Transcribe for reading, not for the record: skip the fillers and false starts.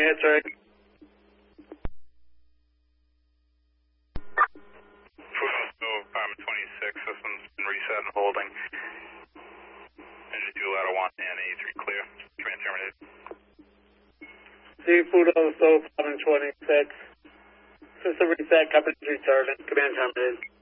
answering. Apartment 26, system's been reset and holding. Engine 2, ladder 1, and A3 clear. Train terminated. Seafood on the stove, apartment 26. System reset, company returning. Command terminated.